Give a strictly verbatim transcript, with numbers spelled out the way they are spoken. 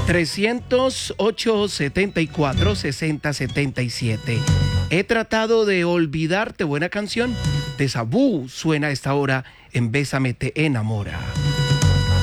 trescientos ocho, setenta y cuatro, sesenta setenta y siete. He tratado de olvidarte, buena canción de Sabú suena a esta hora en Bésame te enamora.